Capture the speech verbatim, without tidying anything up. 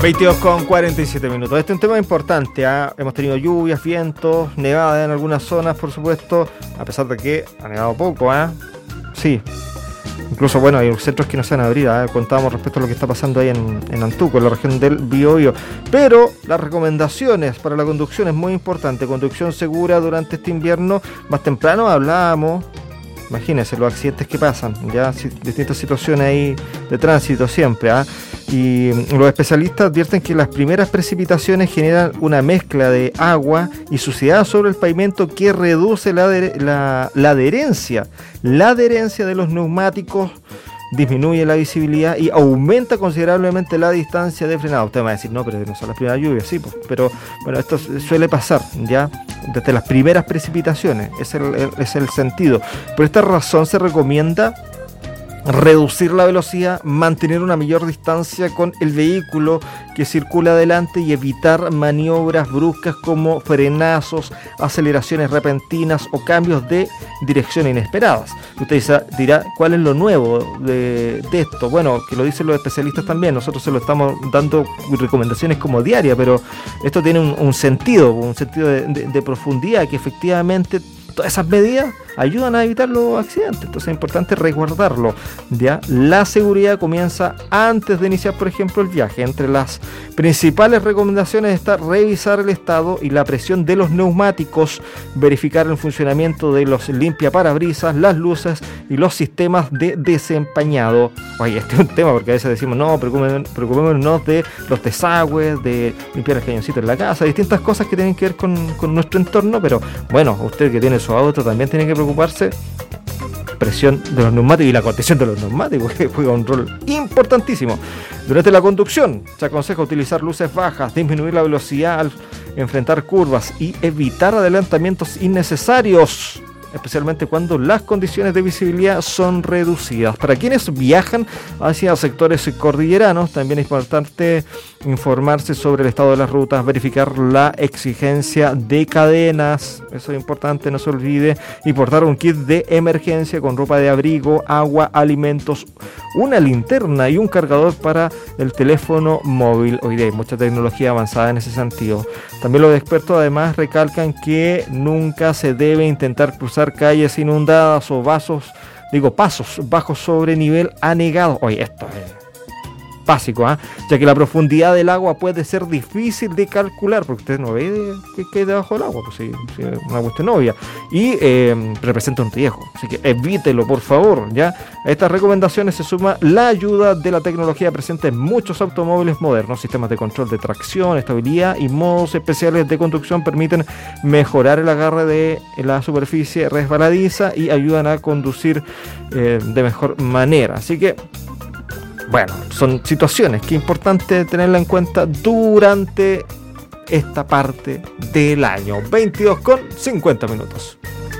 veintidós con cuarenta y siete minutos. Este es un tema importante, ¿eh? Hemos tenido lluvias, vientos, nevadas en algunas zonas, por supuesto, a pesar de que ha nevado poco, ¿eh? Sí. Incluso, bueno, hay centros que no se van a abrir, ¿eh? Contábamos respecto a lo que está pasando ahí en, en Antuco, en la región del Biobío. Pero las recomendaciones para la conducción es muy importante. Conducción segura durante este invierno. Más temprano hablábamos, imagínense los accidentes que pasan, ya distintas situaciones ahí de tránsito siempre, ¿eh? Y los especialistas advierten que las primeras precipitaciones generan una mezcla de agua y suciedad sobre el pavimento que reduce la, la, la adherencia, la adherencia de los neumáticos, disminuye la visibilidad y aumenta considerablemente la distancia de frenado. Usted me va a decir, no, pero no son las primeras lluvias, sí, pues, pero bueno, esto suele pasar, ya, desde las primeras precipitaciones, es el, el, es el sentido. Por esta razón se recomienda reducir la velocidad, mantener una mayor distancia con el vehículo que circula adelante y evitar maniobras bruscas como frenazos, aceleraciones repentinas o cambios de dirección inesperadas. Usted dirá, ¿cuál es lo nuevo de, de esto? Bueno, que lo dicen los especialistas también, nosotros se lo estamos dando recomendaciones como diarias, pero esto tiene un, un sentido, un sentido de, de, de profundidad, que efectivamente todas esas medidas ayudan a evitar los accidentes, entonces es importante resguardarlo, ¿ya? La seguridad comienza antes de iniciar, por ejemplo, el viaje. Entre las principales recomendaciones está revisar el estado y la presión de los neumáticos, verificar el funcionamiento de los limpiaparabrisas, las luces y los sistemas de desempañado. Oye, este es un tema porque a veces decimos, no, preocupémonos, preocupémonos de los desagües, de limpiar el cañoncito en la casa, distintas cosas que tienen que ver con, con nuestro entorno, pero bueno, usted que tiene su auto también tiene que preocuparse. Presión de los neumáticos y la condición de los neumáticos, que juega un rol importantísimo. Durante la conducción se aconseja utilizar luces bajas, disminuir la velocidad al enfrentar curvas y evitar adelantamientos innecesarios, especialmente cuando las condiciones de visibilidad son reducidas. Para quienes viajan hacia sectores cordilleranos, también es importante informarse sobre el estado de las rutas, verificar la exigencia de cadenas, eso es importante, no se olvide, y portar un kit de emergencia con ropa de abrigo, agua, alimentos, una linterna y un cargador para el teléfono móvil. Hoy día hay mucha tecnología avanzada en ese sentido. También los expertos además recalcan que nunca se debe intentar cruzar calles inundadas o vasos, digo pasos bajos sobre nivel anegado. Oye, esto es básico, ¿eh? Ya que la profundidad del agua puede ser difícil de calcular, porque usted no ve qué hay debajo del agua, pues sí, sí, es una cuestión obvia, y eh, representa un riesgo, así que evítelo, por favor, ¿ya? A estas recomendaciones se suma la ayuda de la tecnología presente en muchos automóviles modernos. Sistemas de control de tracción, estabilidad y modos especiales de conducción permiten mejorar el agarre de la superficie resbaladiza y ayudan a conducir eh, de mejor manera, así que bueno, son situaciones que es importante tenerla en cuenta durante esta parte del año. veintidós con cincuenta minutos.